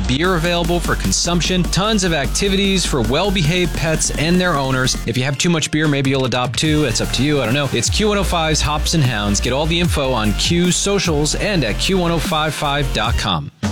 beer available for consumption, tons of activities for well-behaved pets and their owners. If you have too much beer, maybe you'll adopt too. It's up to you. I don't know. It's Q105's Hops and Hounds. Get all the info on Q's socials and at Q1055.com.